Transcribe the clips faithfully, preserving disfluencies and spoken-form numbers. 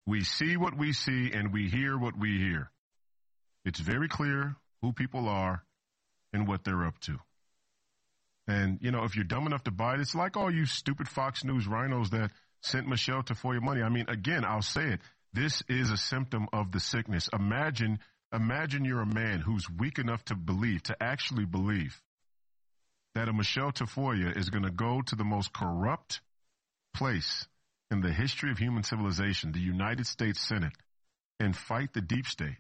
We see what we see and we hear what we hear. It's very clear who people are and what they're up to. And, you know, if you're dumb enough to buy it, it's like all you stupid Fox News rhinos that sent Michelle Tafoya money. I mean, again, I'll say it. This is a symptom of the sickness. Imagine, imagine you're a man who's weak enough to believe, to actually believe that a Michelle Tafoya is going to go to the most corrupt place in the history of human civilization, the United States Senate, and fight the deep state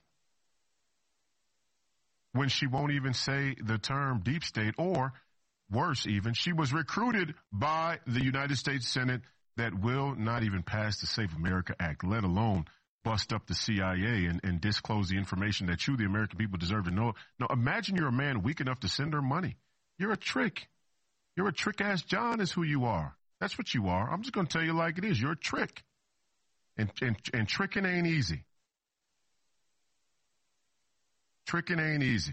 when she won't even say the term deep state, or worse even, she was recruited by the United States Senate that will not even pass the Safe America Act, let alone bust up the C I A and, and disclose the information that you, the American people, deserve to know. Now, imagine you're a man weak enough to send her money. You're a trick. You're a trick-ass John is who you are. That's what you are. I'm just going to tell you like it is. You're a trick. And, and, and tricking ain't easy. Tricking ain't easy.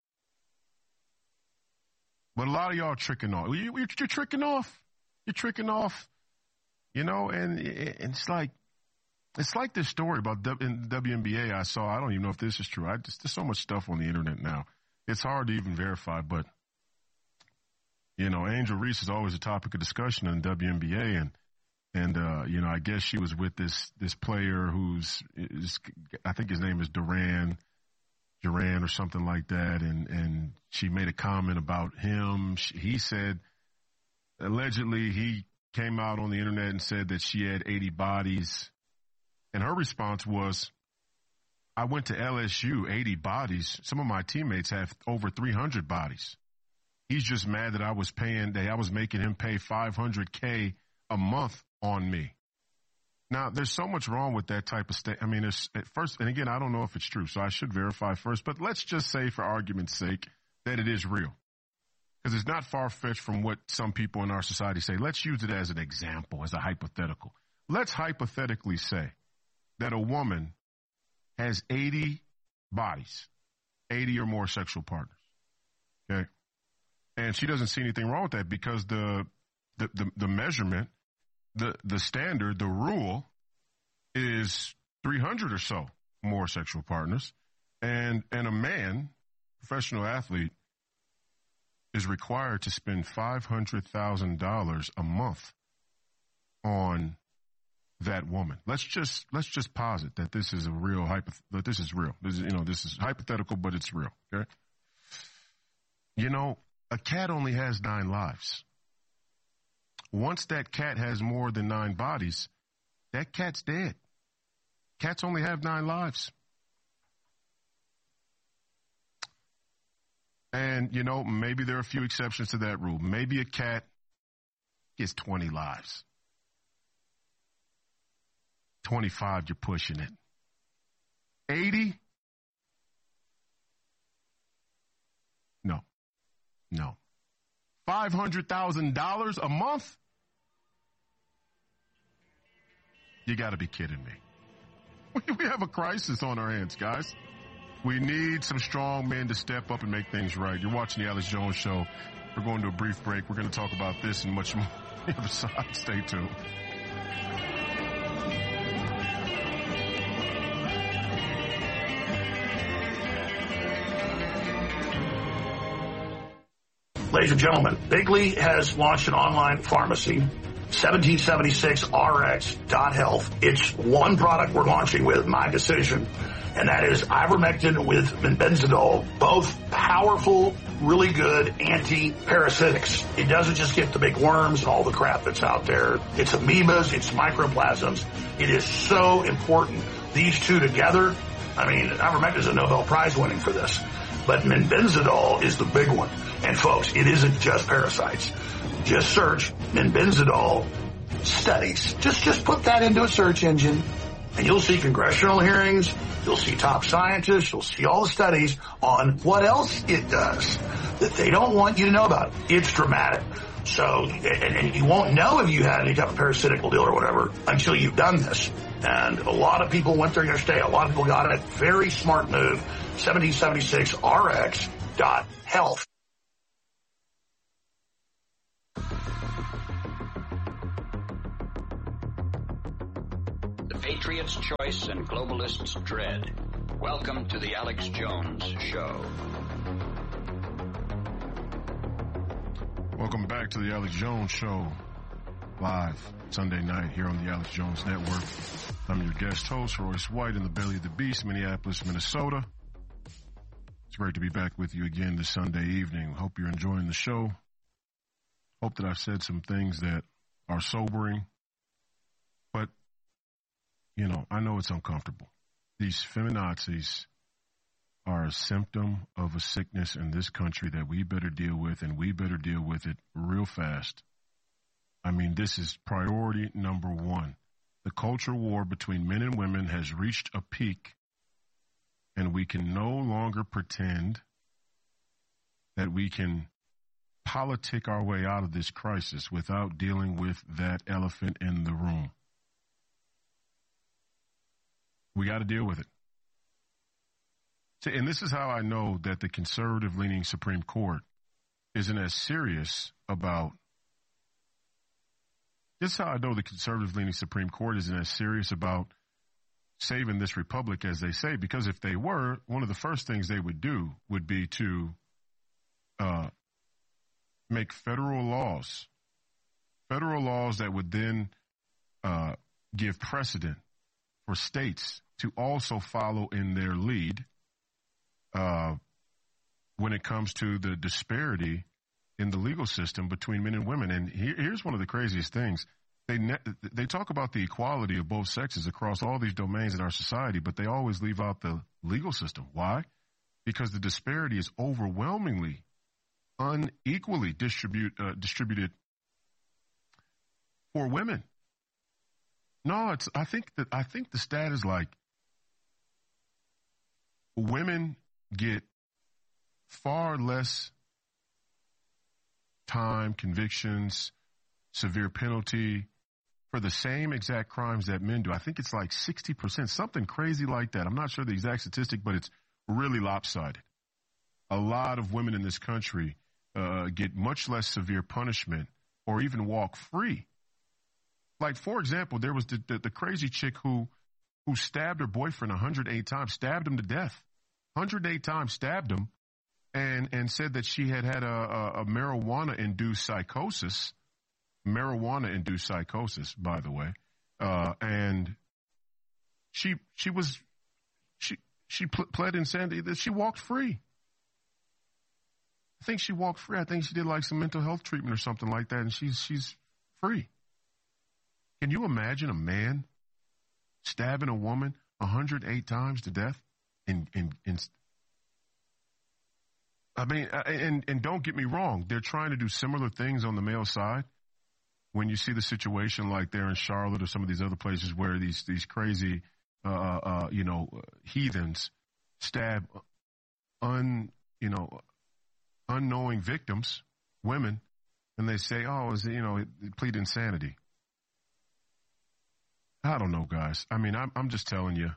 But a lot of y'all are tricking off. You, you're, you're tricking off. You're tricking off. You know, and, and it's like, it's like this story about in W N B A I saw. I don't even know if this is true. I just, there's so much stuff on the internet now. It's hard to even verify, but, you know, Angel Reese is always a topic of discussion in W N B A, and, and, uh, you know, I guess she was with this, this player who's, is, I think his name is Duran, Duran or something like that, and, and she made a comment about him. She, he said, allegedly, he came out on the internet and said that she had eighty bodies, and her response was, I went to L S U, eighty bodies. Some of my teammates have over three hundred bodies. He's just mad that I was paying, that I was making him pay five hundred K a month on me. Now, there's so much wrong with that type of state. I mean, there's, at first, and again, I don't know if it's true, so I should verify first, but let's just say, for argument's sake, that it is real. Because it's not far-fetched from what some people in our society say. Let's use it as an example, as a hypothetical. Let's hypothetically say that a woman has eighty bodies, eighty or more sexual partners, okay? And she doesn't see anything wrong with that because the the, the, the measurement, the, the standard, the rule is three hundred or so more sexual partners. And, and a man, professional athlete, is required to spend five hundred thousand dollars a month on that woman. Let's just let's just posit that this is a real hypo, that this is real. This is, you know, this is hypothetical, but it's real. Okay. You know, a cat only has nine lives. Once that cat has more than nine bodies, that cat's dead. Cats only have nine lives. And, you know, maybe there are a few exceptions to that rule. Maybe a cat gets twenty lives. twenty-five, you're pushing it. eighty? No. No. five hundred thousand dollars a month? You got to be kidding me. We have a crisis on our hands, guys. We need some strong men to step up and make things right. You're watching the Alex Jones Show. We're going to a brief break. We're going to talk about this and much more on the other side. Stay tuned. Ladies and gentlemen, Bigley has launched an online pharmacy, seventeen seventy-six R X dot health. It's one product we're launching with, my decision, and that is ivermectin with benzidol, both powerful, really good anti-parasitics. It doesn't just get the big worms and all the crap that's out there. It's amoebas, it's microplasms. It is so important. These two together, I mean, ivermectin is a Nobel Prize winning for this, but benzidol is the big one. And folks, it isn't just parasites. Just search benzidol studies. Just, just put that into a search engine, and you'll see congressional hearings. You'll see top scientists. You'll see all the studies on what else it does that they don't want you to know about. It's dramatic. So, and, and you won't know if you had any type of parasitical deal or whatever until you've done this. And a lot of people went there yesterday. A lot of people got it. Very smart move. seventeen seventy-six R X dot health. Patriots' choice and globalists' dread. Welcome to the Alex Jones Show. Welcome back to the Alex Jones Show, live Sunday night here on the Alex Jones Network. I'm your guest host, Royce White, in the belly of the beast, Minneapolis, Minnesota. It's great to be back with you again this Sunday evening. Hope you're enjoying the show. Hope that I've said some things that are sobering. But, you know, I know it's uncomfortable. These feminazis are a symptom of a sickness in this country that we better deal with, and we better deal with it real fast. I mean, this is priority number one. The culture war between men and women has reached a peak, and we can no longer pretend that we can politic our way out of this crisis without dealing with that elephant in the room. We got to deal with it. See, and this is how I know that the conservative-leaning Supreme Court isn't as serious about This is how I know the conservative-leaning Supreme Court isn't as serious about saving this republic as they say, because if they were, one of the first things they would do would be to uh, make federal laws, federal laws that would then uh, give precedent for states to also follow in their lead uh, when it comes to the disparity in the legal system between men and women. And here, here's one of the craziest things. They ne- they talk about the equality of both sexes across all these domains in our society, but they always leave out the legal system. Why? Because the disparity is overwhelmingly unequally distribute, uh, distributed for women. No, it's. I think that I think the stat is like women get far less time, convictions, severe penalty for the same exact crimes that men do. I think it's like sixty percent, something crazy like that. I'm not sure the exact statistic, but it's really lopsided. A lot of women in this country uh, get much less severe punishment or even walk free. Like, for example, there was the, the, the crazy chick who who stabbed her boyfriend one hundred eight times, stabbed him to death. one hundred eight times stabbed him. And and said that she had had a, a, a marijuana-induced psychosis, marijuana-induced psychosis, by the way, uh, and she she was she she pled insanity that she walked free. I think she walked free. I think she did like some mental health treatment or something like that, and she's she's free. Can you imagine a man stabbing a woman one hundred eight times to death in in in? I mean, and, and don't get me wrong, they're trying to do similar things on the male side. When you see the situation like there in Charlotte or some of these other places where these these crazy, uh, uh, you know, heathens stab un, you know, unknowing victims, women, and they say, oh, is it, you know, it, it plead insanity. I don't know, guys. I mean, I'm, I'm just telling you.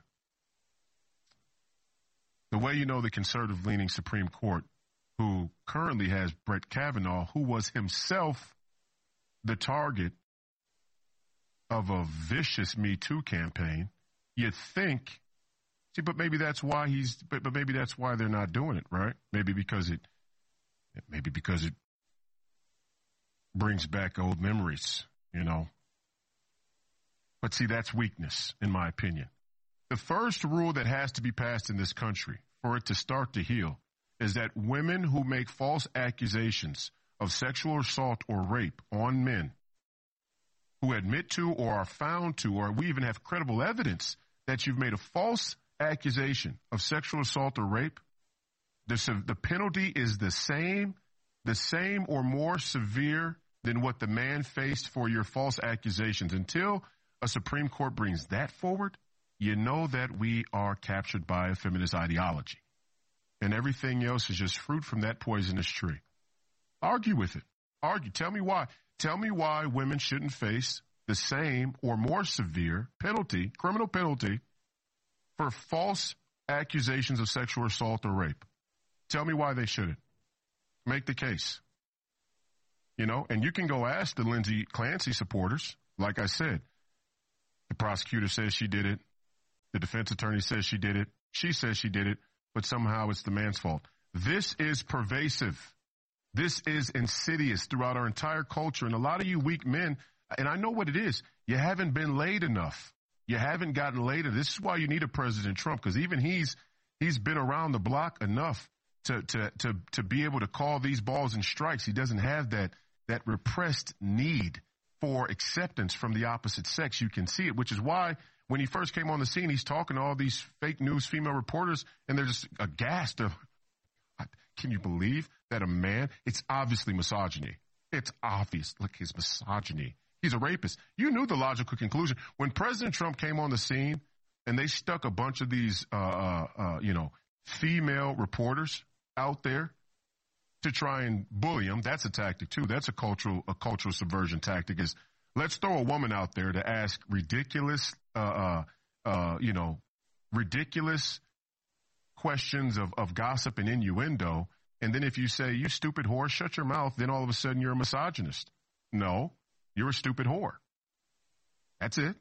The way you know the conservative-leaning Supreme Court, who currently has Brett Kavanaugh, who was himself the target of a vicious Me Too campaign, you'd think, see, but maybe that's why he's, but, but maybe that's why they're not doing it, right? Maybe because it, maybe because it brings back old memories, you know. But see, that's weakness, in my opinion. The first rule that has to be passed in this country for it to start to heal is that women who make false accusations of sexual assault or rape on men, who admit to or are found to, or we even have credible evidence that you've made a false accusation of sexual assault or rape, the, the penalty is the same, the same or more severe than what the man faced for your false accusations. Until a Supreme Court brings that forward, you know that we are captured by a feminist ideology. And everything else is just fruit from that poisonous tree. Argue with it. Argue. Tell me why. Tell me why women shouldn't face the same or more severe penalty, criminal penalty, for false accusations of sexual assault or rape. Tell me why they shouldn't. Make the case. You know, and you can go ask the Lindsey Clancy supporters, like I said. The prosecutor says she did it. The defense attorney says she did it. She says she did it, but somehow it's the man's fault. This is pervasive. This is insidious throughout our entire culture. And a lot of you weak men, and I know what it is, you haven't been laid enough. You haven't gotten laid. This is why you need a President Trump, because even he's he's been around the block enough to to to to be able to call these balls and strikes. He doesn't have that that repressed need for acceptance from the opposite sex. You can see it, which is why when he first came on the scene, he's talking to all these fake news female reporters, and they're just aghast. They're, can you believe that a man, it's obviously misogyny. It's obvious. Look, his misogyny. He's a rapist. You knew the logical conclusion. When President Trump came on the scene and they stuck a bunch of these, uh, uh, uh, you know, female reporters out there to try and bully him, that's a tactic too. That's a cultural, a cultural subversion tactic. Is let's throw a woman out there to ask ridiculous, uh, uh, uh, you know, ridiculous questions of, of gossip and innuendo. And then if you say, you stupid whore, shut your mouth, then all of a sudden you're a misogynist. No, you're a stupid whore. That's it.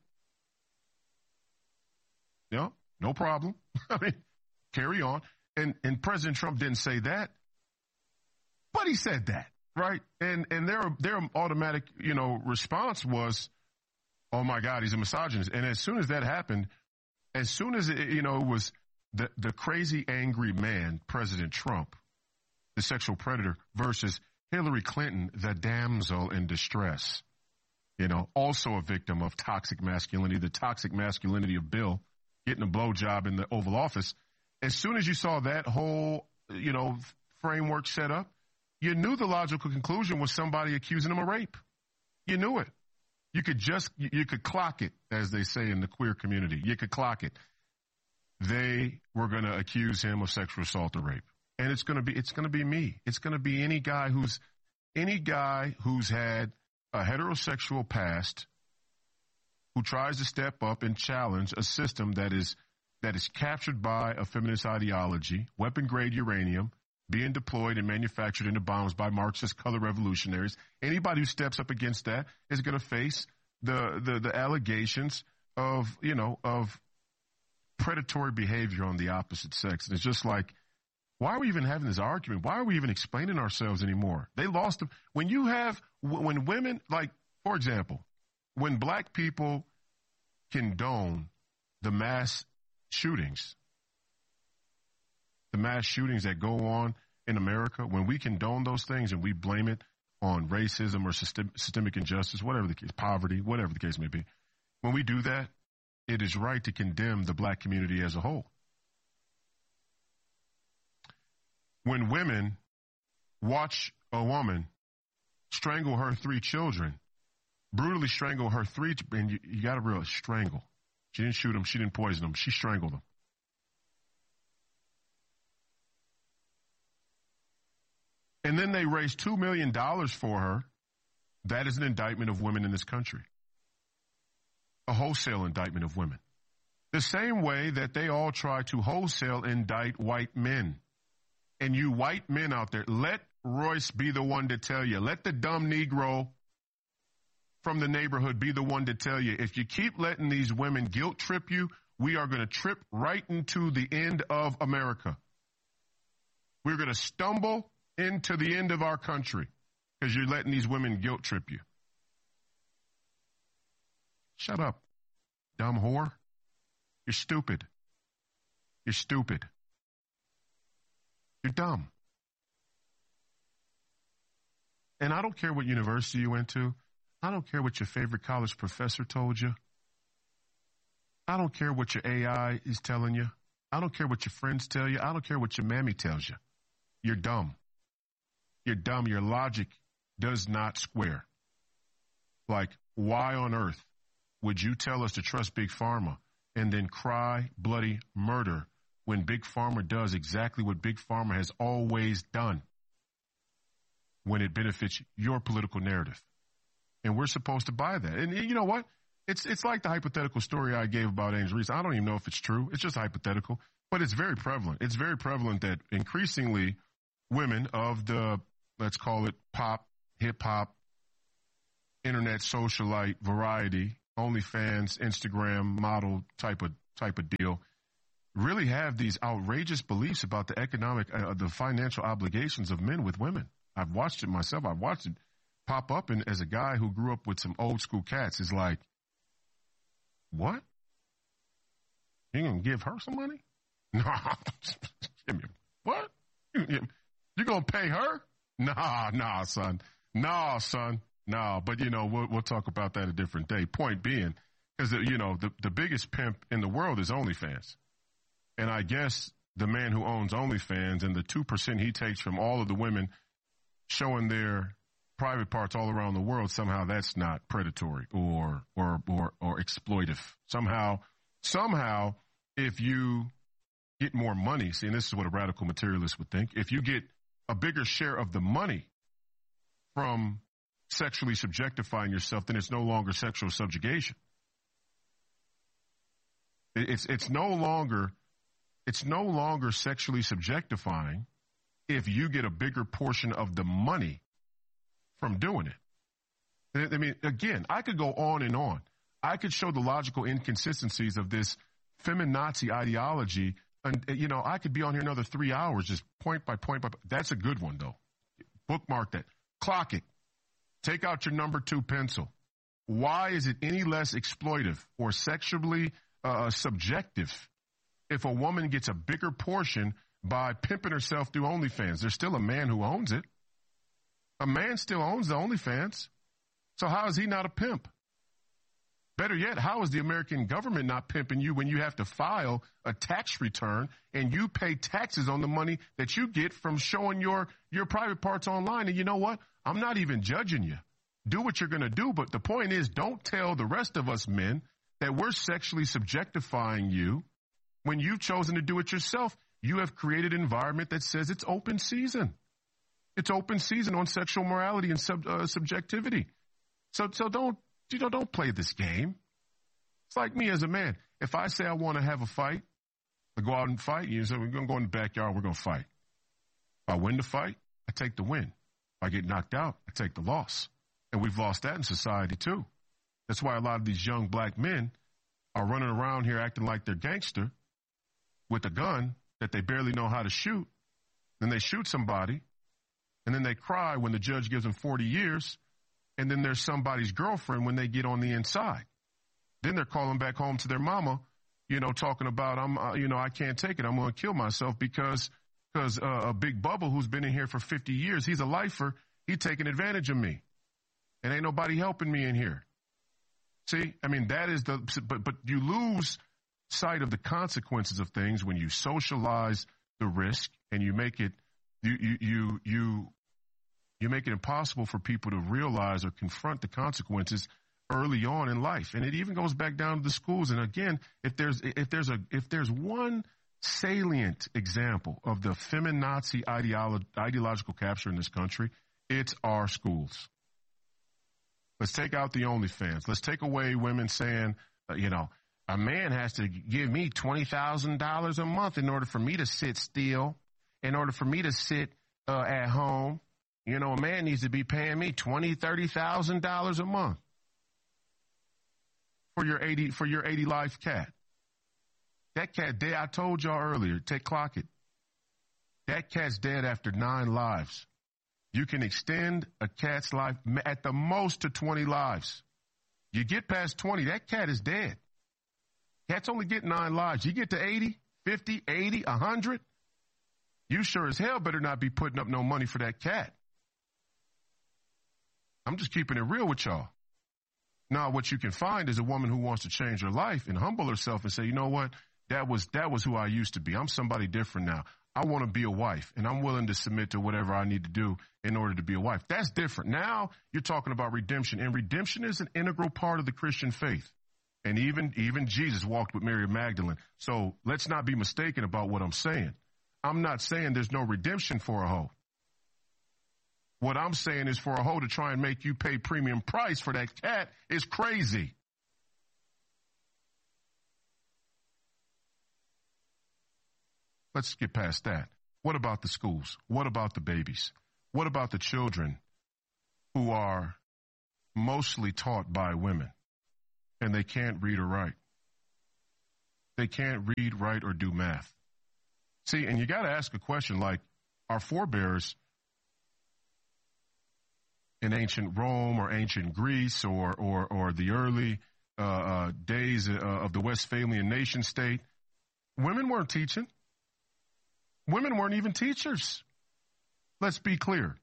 Yeah, no problem. I mean, carry on. And and President Trump didn't say that, but he said that, right? And and their their automatic, you know, response was, oh my God, he's a misogynist. And as soon as that happened, as soon as it, you know, it was the the crazy angry man, President Trump, the sexual predator, versus Hillary Clinton, the damsel in distress, you know, also a victim of toxic masculinity, the toxic masculinity of Bill getting a blowjob in the Oval Office. As soon as you saw that whole, you know, framework set up, you knew the logical conclusion was somebody accusing him of rape. You knew it. You could just, you could clock it, as they say in the queer community. You could clock it. They were going to accuse him of sexual assault or rape. And it's going to be, it's going to be me. It's going to be any guy who's, any guy who's had a heterosexual past who tries to step up and challenge a system that is, that is captured by a feminist ideology, weapon-grade uranium, being deployed and manufactured into bombs by Marxist color revolutionaries. Anybody who steps up against that is going to face the, the, the allegations of, you know, of predatory behavior on the opposite sex. And it's just like, why are we even having this argument? Why are we even explaining ourselves anymore? They lost them. When you have, when women, like, for example, when black people condone the mass shootings, the mass shootings that go on in America, when we condone those things and we blame it on racism or system, systemic injustice, whatever the case, poverty, whatever the case may be, when we do that, it is right to condemn the black community as a whole. When women watch a woman strangle her three children, brutally strangle her three, and you, you got to realize, strangle. She didn't shoot them. She didn't poison them. She strangled them. And then they raised two million dollars for her. That is an indictment of women in this country. A wholesale indictment of women. The same way that they all try to wholesale indict white men. And you white men out there, let Royce be the one to tell you. Let the dumb Negro from the neighborhood be the one to tell you. If you keep letting these women guilt trip you, we are going to trip right into the end of America. We're going to stumble into the end of our country because you're letting these women guilt trip you. Shut up, dumb whore. You're stupid. You're stupid. You're dumb. And I don't care what university you went to. I don't care what your favorite college professor told you. I don't care what your A I is telling you. I don't care what your friends tell you. I don't care what your mammy tells you. You're dumb. You're dumb. Your logic does not square. Like, why on earth would you tell us to trust Big Pharma and then cry bloody murder when Big Pharma does exactly what Big Pharma has always done when it benefits your political narrative? And we're supposed to buy that. And you know what? It's it's like the hypothetical story I gave about Angel Reese. I don't even know if it's true. It's just hypothetical. But it's very prevalent. It's very prevalent that increasingly women of the, let's call it pop, hip-hop, internet socialite variety, OnlyFans, Instagram model type of type of deal, really have these outrageous beliefs about the economic, uh, the financial obligations of men with women. I've watched it myself. I've watched it pop up, and as a guy who grew up with some old school cats, is like, what? You gonna give her some money? No. What? You, you gonna pay her? Nah, nah, son. Nah, son. Nah, but, you know, we'll, we'll talk about that a different day. Point being, because, you know, the, the biggest pimp in the world is OnlyFans. And I guess the man who owns OnlyFans and the two percent he takes from all of the women showing their private parts all around the world, somehow that's not predatory or or or, or exploitive. Somehow, somehow, if you get more money, see, and this is what a radical materialist would think, if you get a bigger share of the money from sexually subjectifying yourself, then it's no longer sexual subjugation. It's it's no longer it's no longer sexually subjectifying if you get a bigger portion of the money from doing it. I mean, again, I could go on and on. I could show the logical inconsistencies of this feminazi ideology, and you know, I could be on here another three hours, just point by point by. That's a good one, though. Bookmark that. Clock it. Take out your number two pencil. Why is it any less exploitive or sexually uh, subjective if a woman gets a bigger portion by pimping herself through OnlyFans? There's still a man who owns it. A man still owns the OnlyFans. So how is he not a pimp? Better yet, how is the American government not pimping you when you have to file a tax return and you pay taxes on the money that you get from showing your, your private parts online? And you know what? I'm not even judging you. Do what you're going to do. But the point is, don't tell the rest of us men that we're sexually subjectifying you when you've chosen to do it yourself. You have created an environment that says it's open season. It's open season on sexual morality and sub, uh, subjectivity. So, so don't, you know, don't play this game. It's like me as a man. If I say I want to have a fight, I go out and fight. You say, we're going to go in the backyard, we're going to fight. If I win the fight, I take the win. If I get knocked out, I take the loss. And we've lost that in society too. That's why a lot of these young black men are running around here acting like they're gangster with a gun that they barely know how to shoot. Then they shoot somebody, and then they cry when the judge gives them forty years, and then there's somebody's girlfriend when they get on the inside. Then they're calling back home to their mama, you know, talking about, I'm, uh, you know, I can't take it. I'm going to kill myself because because uh, a Big Bubba who's been in here for fifty years, he's a lifer. He's taking advantage of me. And ain't nobody helping me in here. See, I mean, that is the, but, but you lose sight of the consequences of things when you socialize the risk and you make it, you, you, you, you, you make it impossible for people to realize or confront the consequences early on in life. And it even goes back down to the schools. And again, if there's, if there's a, if there's one salient example of the feminazi ideolo- ideological capture in this country, it's our schools. Let's take out the OnlyFans. Let's take away women saying, uh, you know, a man has to give me twenty thousand dollars a month in order for me to sit still, in order for me to sit uh, at home. You know, a man needs to be paying me twenty thousand dollars, thirty thousand dollars a month for your eighty for your eighty life cat. That cat dead. I told y'all earlier, take clock it. That cat's dead after nine lives. You can extend a cat's life at the most to twenty lives. You get past twenty, that cat is dead. Cats only get nine lives. You get to eighty, fifty, eighty, one hundred, you sure as hell better not be putting up no money for that cat. I'm just keeping it real with y'all. Now, what you can find is a woman who wants to change her life and humble herself and say, you know what, that was that was who I used to be. I'm somebody different now. I want to be a wife, and I'm willing to submit to whatever I need to do in order to be a wife. That's different. Now you're talking about redemption, and redemption is an integral part of the Christian faith. And even, even Jesus walked with Mary Magdalene. So let's not be mistaken about what I'm saying. I'm not saying there's no redemption for a hoe. What I'm saying is for a hoe to try and make you pay premium price for that cat is crazy. Let's get past that. What about the schools? What about the babies? What about the children who are mostly taught by women? and they can't read or write. They can't read, write, or do math. See, and you got to ask a question like, our forebears in ancient Rome or ancient Greece or or, or the early uh, uh, days uh, of the Westphalian nation state, women weren't teaching. Women weren't even teachers. Let's be clear.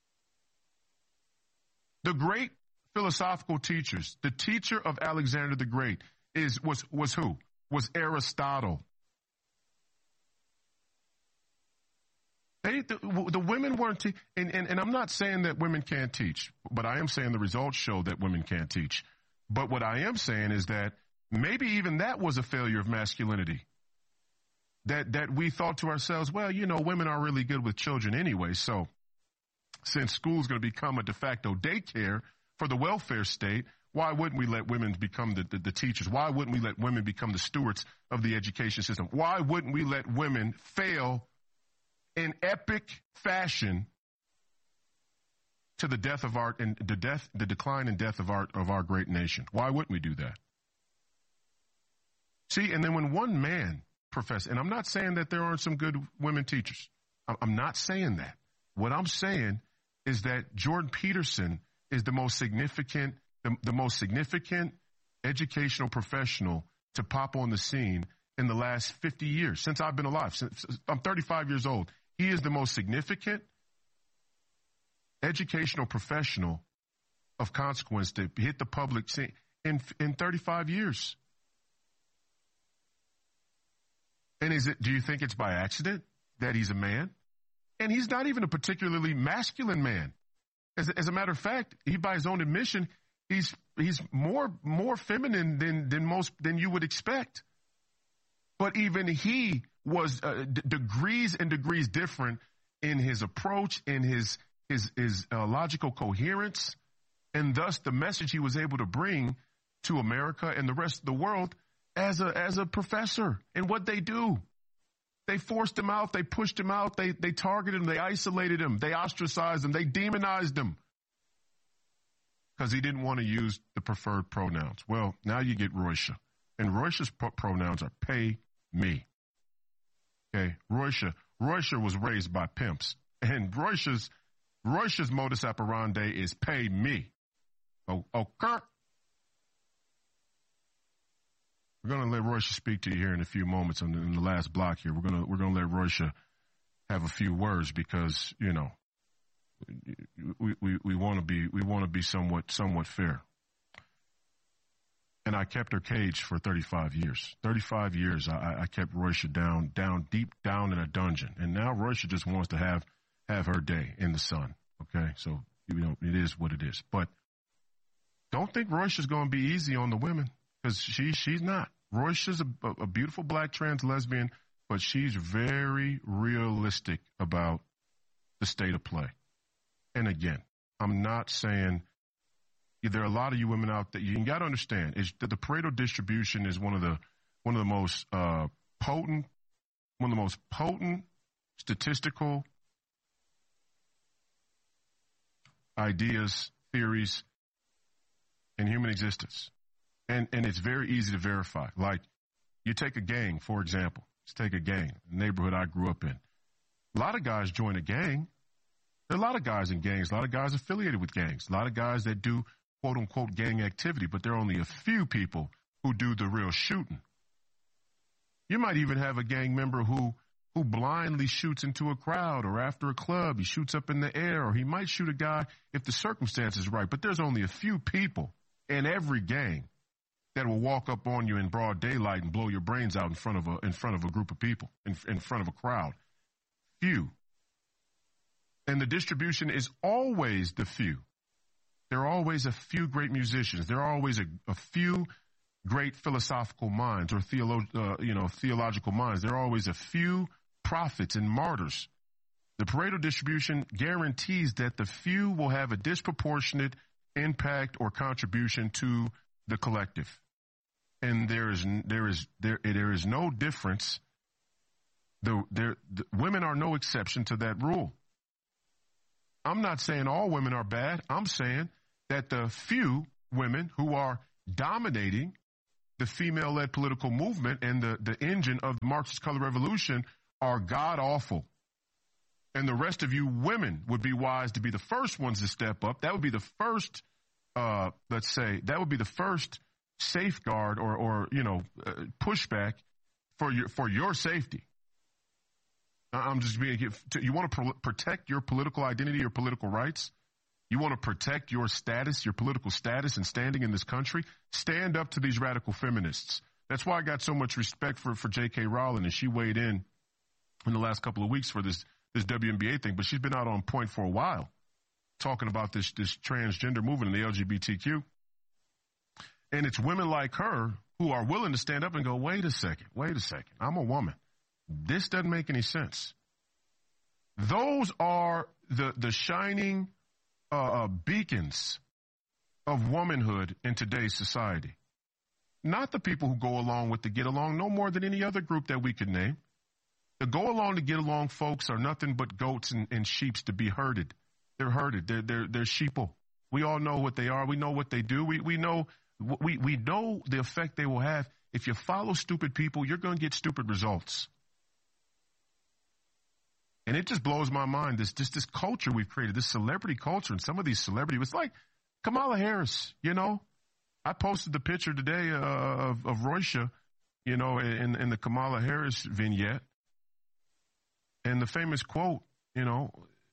The great philosophical teachers, the teacher of Alexander the Great is was was who? Was Aristotle. They, the, the women weren't, te- and, and, and I'm not saying that women can't teach, but I am saying the results show that women can't teach. But what I am saying is that maybe even that was a failure of masculinity. That that we thought to ourselves, well, you know, women are really good with children anyway, so since school's going to become a de facto daycare for the welfare state, why wouldn't we let women become the, the, the teachers? Why wouldn't we let women become the stewards of the education system? Why wouldn't we let women fail in epic fashion to the death of our and the death, the decline and death of our of our great nation? Why wouldn't we do that? See, and then when one man professes, and I'm not saying that there aren't some good women teachers. I'm not saying that. What I'm saying is that Jordan Peterson is the most significant, the, the most significant educational professional to pop on the scene in the last fifty years since I've been alive. Since, I'm thirty-five years old. He is the most significant educational professional of consequence to hit the public scene in in thirty-five years. And is it? Do you think it's by accident that he's a man? And he's not even a particularly masculine man. As, as a matter of fact, he, by his own admission, he's he's more more feminine than than most than you would expect. But even he was uh, d- degrees and degrees different in his approach, in his his his uh, logical coherence, and thus the message he was able to bring to America and the rest of the world as a as a professor. And what they do, they forced him out, they pushed him out, they they targeted him, they isolated him, they ostracized him, they demonized him because he didn't want to use the preferred pronouns. Well, now you get Roysha, and Roysha's pro- pronouns are pay me. Okay, Roysha. Roysha was raised by pimps, and Roysha's Roysha's modus operandi is pay me. Oh, okay. We're going to let Roysha speak to you here in a few moments in the, in the last block here. We're going to we're going to let Roysha have a few words because you know we we, we want to be we want to be somewhat somewhat fair. And I kept her caged for thirty-five years. thirty-five years, I, I kept Roysha down, down, deep down in a dungeon. And now Roysha just wants to have have her day in the sun. Okay, so you know it is what it is. But don't think Roysha's going to be easy on the women because she she's not. Roysha's a, a beautiful black trans lesbian, but she's very realistic about the state of play. And again, I'm not saying. There are a lot of you women out there. You got to understand is that the Pareto distribution is one of the one of the most uh, potent, one of the most potent statistical ideas, theories in human existence, and and it's very easy to verify. Like you take a gang, for example. Let's take a gang, the neighborhood I grew up in. A lot of guys join a gang. There are a lot of guys in gangs. A lot of guys affiliated with gangs. A lot of guys that do quote unquote gang activity, but there are only a few people who do the real shooting. You might even have a gang member who who blindly shoots into a crowd or after a club. He shoots up in the air, or he might shoot a guy if the circumstance is right. But there's only a few people in every gang that will walk up on you in broad daylight and blow your brains out in front of a in front of a group of people, in, in front of a crowd. Few. And the distribution is always the few. There are always a few great musicians. There are always a, a few great philosophical minds or theolo- uh, you know, theological minds. There are always a few prophets and martyrs. The Pareto distribution guarantees that the few will have a disproportionate impact or contribution to the collective. And there is there is there there is no difference. The, there, the women are no exception to that rule. I'm not saying all women are bad. I'm saying that the few women who are dominating the female-led political movement and the, the engine of the Marxist color revolution are god-awful. And the rest of you women would be wise to be the first ones to step up. That would be the first, uh, let's say, that would be the first safeguard or, or you know, uh, pushback for your for your safety. I'm just being, you want to pro- protect your political identity, your political rights? You want to protect your status, your political status and standing in this country? Stand up to these radical feminists. That's why I got so much respect for, for J K. Rowling, and she weighed in in the last couple of weeks for this, this W N B A thing, but she's been out on point for a while talking about this, this transgender movement in the L G B T Q. And it's women like her who are willing to stand up and go, wait a second, wait a second, I'm a woman. This doesn't make any sense. Those are the, the shining uh, uh, beacons of womanhood in today's society. Not the people who go along with the get along no more than any other group that we could name. The go along to get along folks are nothing but goats and, and sheeps to be herded. They're herded. They're, they're, they're sheeple. We all know what they are. We know what they do. We, we know, we, we know the effect they will have. If you follow stupid people, you're going to get stupid results. And it just blows my mind, this, this, this culture we've created, this celebrity culture, and some of these celebrities, it's like Kamala Harris, you know. I posted the picture today uh, of, of Roysha, you know, in, in the Kamala Harris vignette. And the famous quote, you know,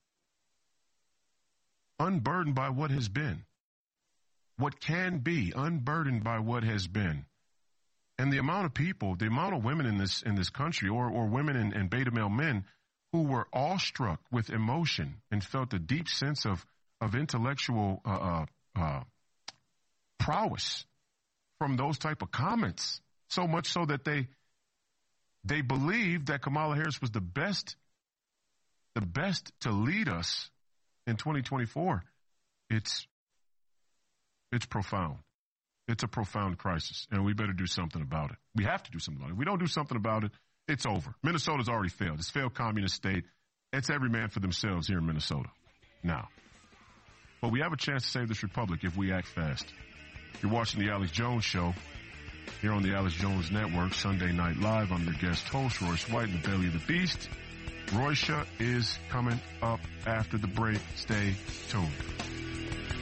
unburdened by what has been, what can be, unburdened by what has been. And the amount of people, the amount of women in this in this country, or, or women and, and beta male men who were awestruck with emotion and felt a deep sense of, of intellectual uh, uh, uh, prowess from those type of comments, so much so that they they believed that Kamala Harris was the best, the best to lead us in twenty twenty-four. It's it's profound. It's a profound crisis, and we better do something about it. We have to do something about it. If we don't do something about it, it's over. Minnesota's already failed. It's failed communist state. It's every man for themselves here in Minnesota now. But we have a chance to save this republic if we act fast. You're watching the Alex Jones Show here on the Alex Jones Network, Sunday Night Live. I'm your guest host, Royce White, in the belly of the beast. Roysha is coming up after the break. Stay tuned.